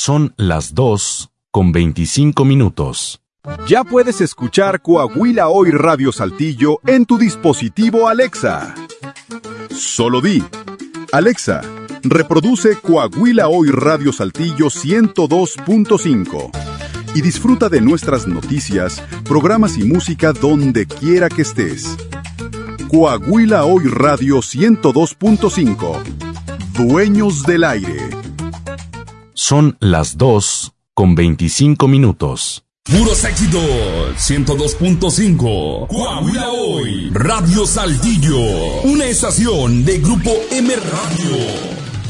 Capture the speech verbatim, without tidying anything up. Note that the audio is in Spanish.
Son las dos con veinticinco minutos. Ya puedes escuchar Coahuila Hoy Radio Saltillo en tu dispositivo Alexa. Solo di: Alexa, reproduce Coahuila Hoy Radio Saltillo ciento dos punto cinco y disfruta de nuestras noticias, programas y música donde quiera que estés. Coahuila Hoy Radio ciento dos punto cinco. Dueños del aire. Son las dos con veinticinco minutos. Puros éxitos, ciento dos punto cinco. Coahuila Hoy, Radio Saltillo. Una estación de Grupo M Radio.